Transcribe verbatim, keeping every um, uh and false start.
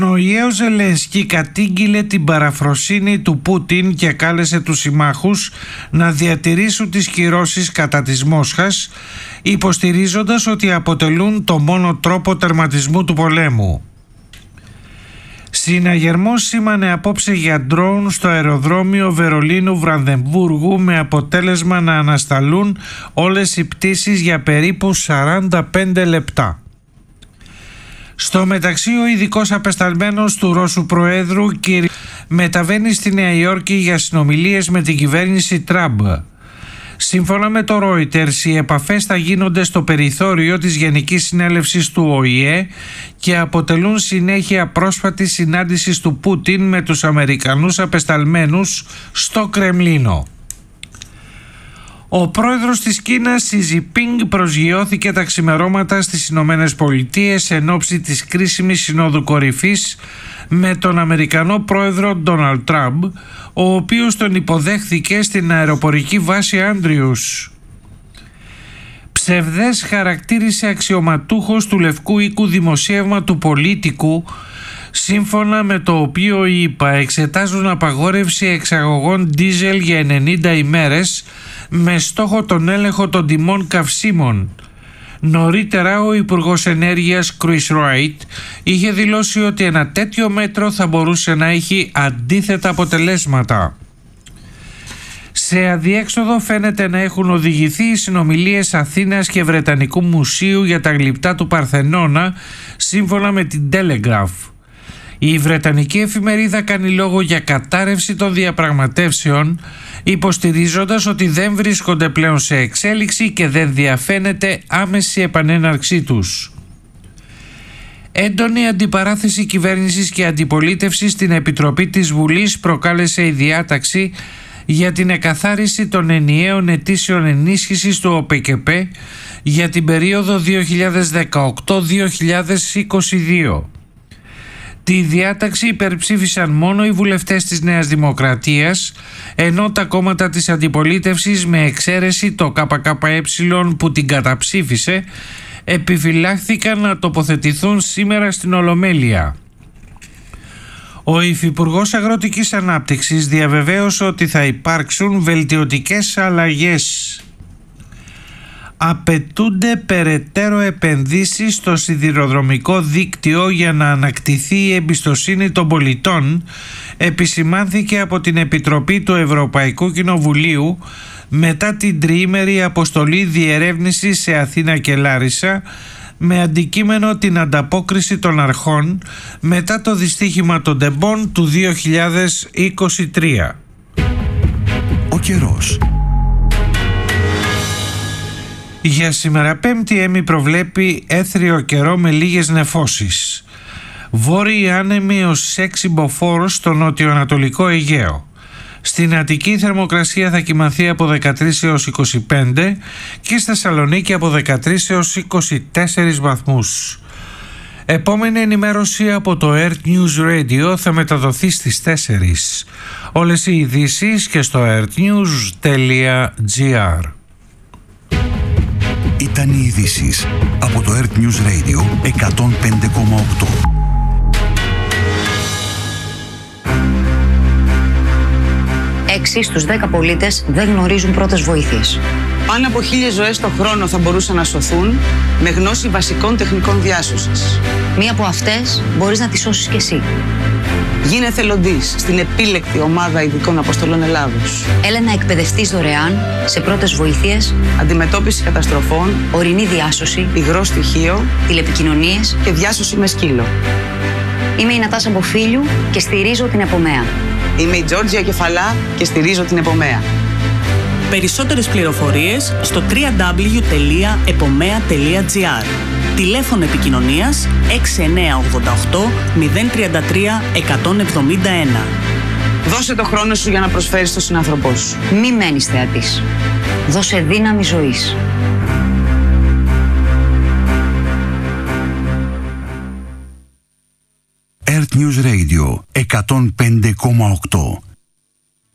Ο Ιέο Ζελένσκι κατήγγειλε την παραφροσύνη του Πούτιν και κάλεσε τους συμμάχους να διατηρήσουν τις κυρώσεις κατά της Μόσχας, υποστηρίζοντας ότι αποτελούν το μόνο τρόπο τερματισμού του πολέμου. Συναγερμός σήμανε απόψε για ντρόουν στο αεροδρόμιο Βερολίνου-Βρανδεμβούργου, με αποτέλεσμα να ανασταλούν όλες οι πτήσεις για περίπου σαράντα πέντε λεπτά. Στο μεταξύ, ο ειδικός απεσταλμένος του Ρώσου Προέδρου κ. μεταβαίνει στη Νέα Υόρκη για συνομιλίες με την κυβέρνηση Τραμπ. Σύμφωνα με το Reuters, οι επαφές θα γίνονται στο περιθώριο της Γενικής Συνέλευσης του Ο Η Ε και αποτελούν συνέχεια πρόσφατης συνάντησης του Πούτιν με τους Αμερικανούς απεσταλμένους στο Κρεμλίνο. Ο πρόεδρος της Κίνας, Σι Τζινπίνγκ, προσγειώθηκε τα ξημερώματα στις Ηνωμένες Πολιτείες εν ώψη της κρίσιμης συνόδου κορυφής με τον Αμερικανό πρόεδρο Ντόναλντ Τραμπ, ο οποίος τον υποδέχθηκε στην αεροπορική βάση Άντριους. Ψευδές χαρακτήρισε αξιωματούχος του Λευκού Οίκου δημοσίευμα του Πολίτικου, σύμφωνα με το οποίο οι ΗΠΑ εξετάζουν απαγόρευση εξαγωγών ντίζελ για ενενήντα ημέρες με στόχο τον έλεγχο των τιμών καυσίμων. Νωρίτερα ο Υπουργός Ενέργειας Chris Wright είχε δηλώσει ότι ένα τέτοιο μέτρο θα μπορούσε να έχει αντίθετα αποτελέσματα. Σε αδιέξοδο φαίνεται να έχουν οδηγηθεί οι συνομιλίες Αθήνας και Βρετανικού Μουσείου για τα γλυπτά του Παρθενώνα, σύμφωνα με την Telegraph. Η Βρετανική εφημερίδα κάνει λόγο για κατάρρευση των διαπραγματεύσεων, υποστηρίζοντας ότι δεν βρίσκονται πλέον σε εξέλιξη και δεν διαφαίνεται άμεση επανέναρξή τους. Έντονη αντιπαράθεση κυβέρνησης και αντιπολίτευσης στην Επιτροπή της Βουλής προκάλεσε η διάταξη για την εκαθάριση των ενιαίων αιτήσεων ενίσχυσης του Ο Πε Κε Πε για την περίοδο δύο χιλιάδες δεκαοκτώ με δύο χιλιάδες είκοσι δύο. Τη διάταξη υπερψήφισαν μόνο οι βουλευτές της Νέας Δημοκρατίας, ενώ τα κόμματα της αντιπολίτευσης, με εξαίρεση το Κα Κα Ε που την καταψήφισε, επιφυλάχθηκαν να τοποθετηθούν σήμερα στην Ολομέλεια. Ο Υφυπουργός Αγροτικής Ανάπτυξης διαβεβαίωσε ότι θα υπάρξουν βελτιωτικές αλλαγές. Απαιτούνται περαιτέρω επενδύσεις στο σιδηροδρομικό δίκτυο για να ανακτηθεί η εμπιστοσύνη των πολιτών, επισημάνθηκε από την Επιτροπή του Ευρωπαϊκού Κοινοβουλίου μετά την τριήμερη αποστολή διερεύνησης σε Αθήνα και Λάρισα, με αντικείμενο την ανταπόκριση των αρχών μετά το δυστύχημα των τεμπών του δύο χιλιάδες είκοσι τρία. Ο καιρός. Για σήμερα Πέμπτη, έμι προβλέπει έθριο καιρό με λίγες νεφώσεις. Βόρειοι άνεμοι ως έξι μποφόρ στο νότιο-ανατολικό Αιγαίο. Στην Αττική η θερμοκρασία θα κυμανθεί από δεκατρείς έως είκοσι πέντε και στη Θεσσαλονίκη από δεκατρείς έως είκοσι τέσσερις βαθμούς. Επόμενη ενημέρωση από το Earth News Radio θα μεταδοθεί στις τέσσερις. Όλες οι ειδήσεις και στο earthnews τελεία gr. Ήταν οι ειδήσεις από το Earth News Radio εκατόν πέντε κόμμα οκτώ. Έξι στους δέκα πολίτες δεν γνωρίζουν πρώτες βοήθειες. Πάνω από χίλιες ζωές το χρόνο θα μπορούσαν να σωθούν με γνώση βασικών τεχνικών διάσωσης. Μία από αυτές μπορείς να τη σώσεις κι εσύ. Γίνε εθελοντής στην επίλεκτη ομάδα ειδικών αποστολών Ελλάδος. Έλα να εκπαιδευτείς δωρεάν σε πρώτες βοήθειες, αντιμετώπιση καταστροφών, ορεινή διάσωση, υγρό στοιχείο, τηλεπικοινωνίες και διάσωση με σκύλο. Είμαι η Νατάσα Μποφίλιου και στηρίζω την Επομέα. Είμαι η Τζόρτζια Κεφαλά και στηρίζω την Επομέα. Περισσότερες πληροφορίες στο double-u double-u double-u τελεία επομέα τελεία gr. Τηλέφωνο επικοινωνίας έξι εννιά οκτώ οκτώ μηδέν τρία τρία εκατόν εβδομήντα ένα. Δώσε το χρόνο σου για να προσφέρεις τον συνάνθρωπό σου. Μη μένεις θεατής. Δώσε δύναμη ζωής. Earth News Radio εκατόν πέντε κόμμα οκτώ.